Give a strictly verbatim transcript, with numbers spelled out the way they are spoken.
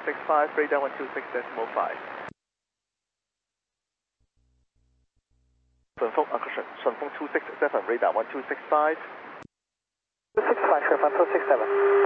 six five, radar one two six decimal five。顺风 accretion， 顺风 two six seven， radar one two six five。 two six five， 顺风 two six seven。